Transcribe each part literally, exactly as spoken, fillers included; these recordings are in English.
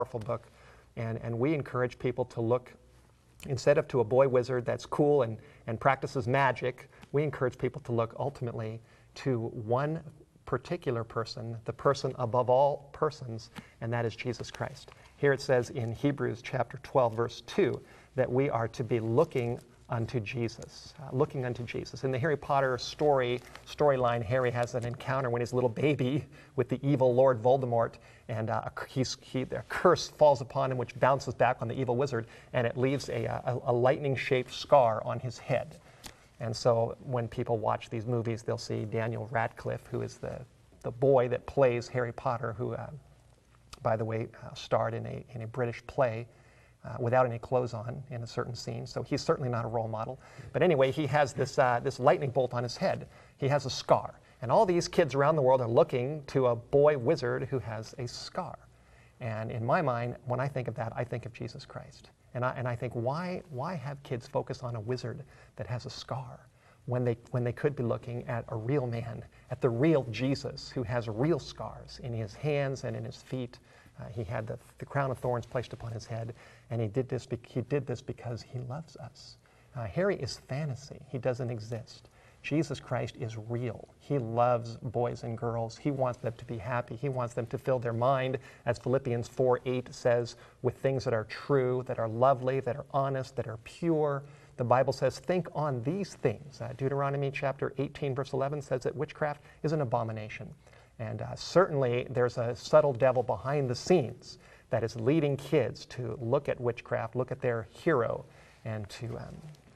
powerful book. And, and we encourage people to look, instead of to a boy wizard that's cool and, and practices magic, we encourage people to look ultimately to one particular person, the person above all persons, and that is Jesus Christ. Here it says in Hebrews chapter twelve, verse two, that we are to be looking unto Jesus, uh, looking unto Jesus. In the Harry Potter story, storyline, Harry has an encounter when he's a little baby with the evil Lord Voldemort, and uh, he's, he, a curse falls upon him which bounces back on the evil wizard, and it leaves a, a, a lightning-shaped scar on his head. And so when people watch these movies, they'll see Daniel Radcliffe, who is the, the boy that plays Harry Potter, who, uh, by the way, uh, starred in a, in a British play Uh, without any clothes on in a certain scene, so he's certainly not a role model. But anyway, he has this, uh, this lightning bolt on his head. He has a scar. And all these kids around the world are looking to a boy wizard who has a scar. And in my mind, when I think of that, I think of Jesus Christ. And I, and I think, why, why have kids focus on a wizard that has a scar when they, when they could be looking at a real man, at the real Jesus who has real scars in his hands and in his feet? Uh, he had the, the crown of thorns placed upon his head, and he did this, be- he did this because he loves us. Uh, Harry is fantasy. He doesn't exist. Jesus Christ is real. He loves boys and girls. He wants them to be happy. He wants them to fill their mind, as Philippians four eight says, with things that are true, that are lovely, that are honest, that are pure. The Bible says, think on these things. Uh, Deuteronomy chapter eighteen, verse eleven says that witchcraft is an abomination. And uh, certainly there's a subtle devil behind the scenes that is leading kids to look at witchcraft, look at their hero, and to, um,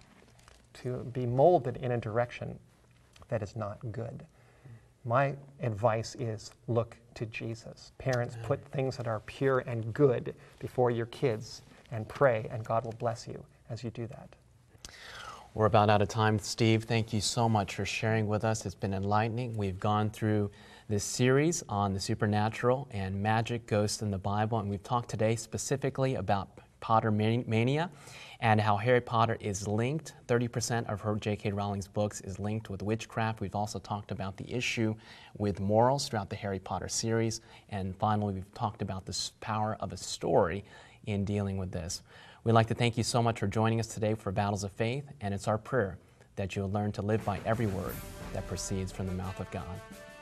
to be molded in a direction that is not good. My advice is look to Jesus. Parents, put things that are pure and good before your kids and pray, and God will bless you as you do that. We're about out of time. Steve, thank you so much for sharing with us. It's been enlightening. We've gone through this series on the supernatural and magic, ghosts in the Bible, and we've talked today specifically about Potter mania and how Harry Potter is linked. thirty percent of her J K Rowling's books is linked with witchcraft. We've also talked about the issue with morals throughout the Harry Potter series, and finally we've talked about the power of a story in dealing with this. We'd like to thank you so much for joining us today for Battles of Faith, and it's our prayer that you'll learn to live by every word that proceeds from the mouth of God.